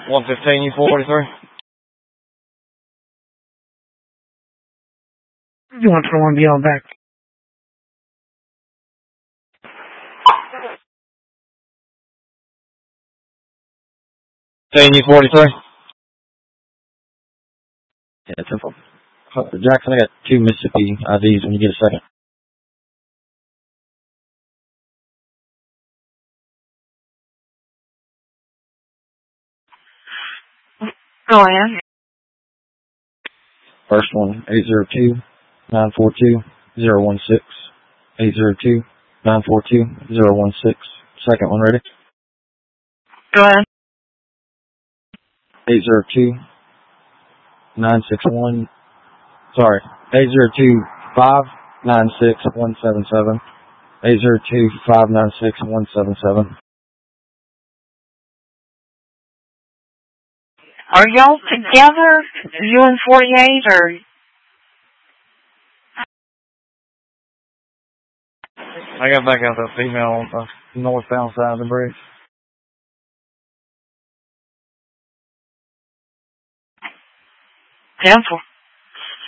115, U43. You want to be on back. U43. Yeah, simple. Jackson, I got 2 Mississippi IDs when you get a second. Go ahead. First one, 802-942-016. 802-942-016. Second one, ready? Go ahead. 802-961. Sorry, 802-596-177. 802-596-177. Are y'all together? You and 48 or? I got back out that female on the northbound side of the bridge. 10-4.